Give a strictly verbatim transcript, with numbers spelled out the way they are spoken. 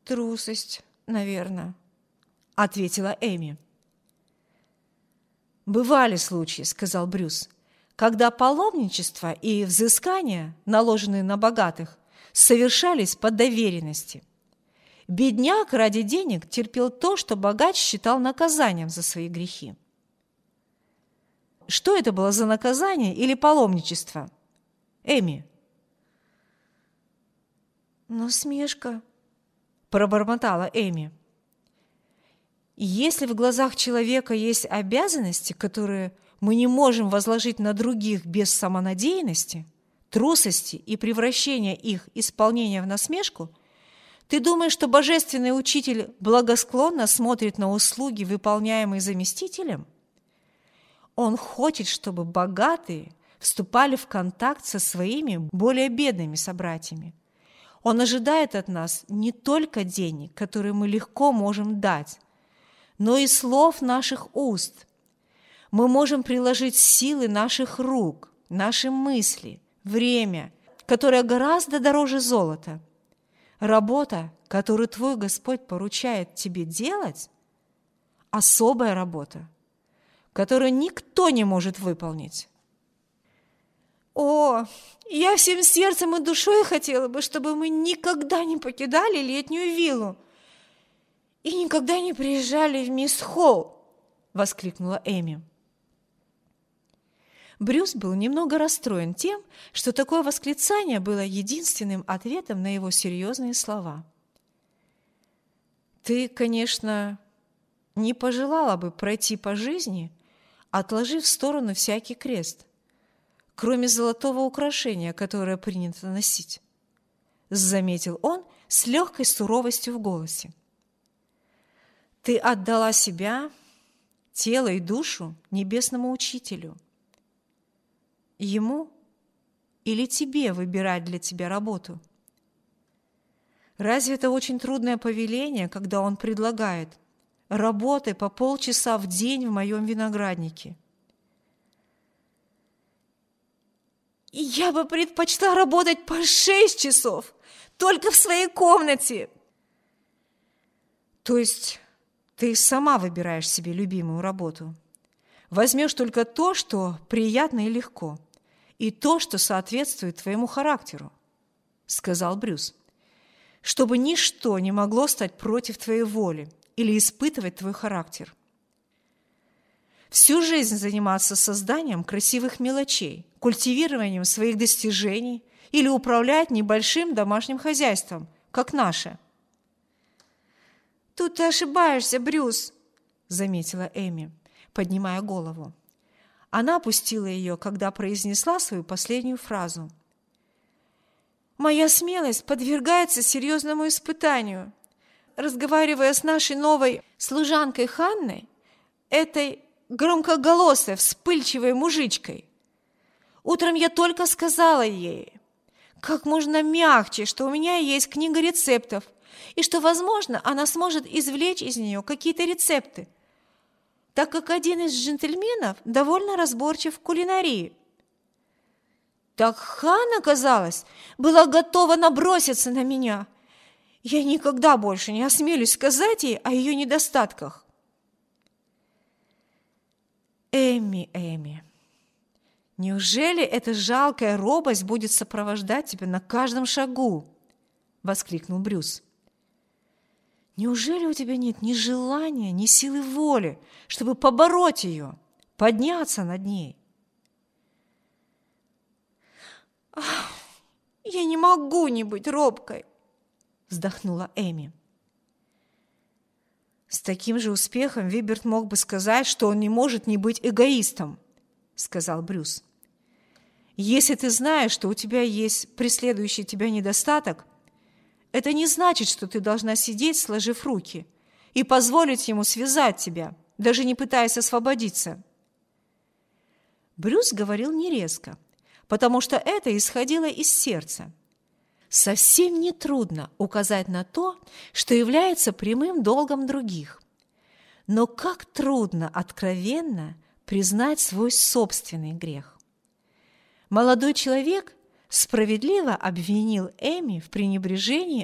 Трусость, наверное, ответила Эми. «Бывали случаи, — сказал Брюс, — когда паломничество и взыскания, наложенные на богатых, совершались по доверенности. Бедняк ради денег терпел то, что богач считал наказанием за свои грехи». Что это было за наказание или паломничество? Эми? «Насмешка», — пробормотала Эми. «Если в глазах человека есть обязанности, которые мы не можем возложить на других без самонадеянности, трусости и превращения их исполнения в насмешку, ты думаешь, что божественный учитель благосклонно смотрит на услуги, выполняемые заместителем? Он хочет, чтобы богатые вступали в контакт со своими более бедными собратьями. Он ожидает от нас не только денег, которые мы легко можем дать, но и слов наших уст. Мы можем приложить силы наших рук, наши мысли, время, которое гораздо дороже золота. Работа, которую твой Господь поручает тебе делать, особая работа, которую никто не может выполнить. О, я всем сердцем и душой хотела бы, чтобы мы никогда не покидали летнюю виллу и никогда не приезжали в мисс Холл, воскликнула Эми. Брюс был немного расстроен тем, что такое восклицание было единственным ответом на его серьезные слова. «Ты, конечно, не пожелала бы пройти по жизни, отложив в сторону всякий крест, кроме золотого украшения, которое принято носить», — заметил он с легкой суровостью в голосе. «Ты отдала себя, тело и душу небесному учителю. Ему или тебе выбирать для тебя работу? Разве это очень трудное повеление, когда он предлагает: работай по полчаса в день в моем винограднике? Я бы предпочла работать по шесть часов, только в своей комнате. То есть ты сама выбираешь себе любимую работу? Возьмешь только то, что приятно и легко, и то, что соответствует твоему характеру, сказал Брюс, чтобы ничто не могло стать против твоей воли или испытывать твой характер. Всю жизнь заниматься созданием красивых мелочей, культивированием своих достижений или управлять небольшим домашним хозяйством, как наше. «Тут ты ошибаешься, Брюс», — заметила Эми, поднимая голову. Она опустила ее, когда произнесла свою последнюю фразу. «Моя смелость подвергается серьезному испытанию. Разговаривая с нашей новой служанкой Ханной, этой громкоголосой, вспыльчивой мужичкой, утром я только сказала ей, как можно мягче, что у меня есть книга рецептов, и что, возможно, она сможет извлечь из нее какие-то рецепты, так как один из джентльменов довольно разборчив в кулинарии. Так Ханна, казалось, была готова наброситься на меня. Я никогда больше не осмелюсь сказать ей о ее недостатках. Эми, Эми, неужели эта жалкая робость будет сопровождать тебя на каждом шагу? Воскликнул Брюс. Неужели у тебя нет ни желания, ни силы воли, чтобы побороть ее, подняться над ней? Ах, я не могу не быть робкой, вздохнула Эми. С таким же успехом Виберт мог бы сказать, что он не может не быть эгоистом, сказал Брюс. Если ты знаешь, что у тебя есть преследующий тебя недостаток, это не значит, что ты должна сидеть, сложив руки, и позволить ему связать тебя, даже не пытаясь освободиться. Брюс говорил не резко, потому что это исходило из сердца. Совсем нетрудно указать на то, что является прямым долгом других. Но как трудно откровенно признать свой собственный грех. Молодой человек справедливо обвинил Эми в пренебрежении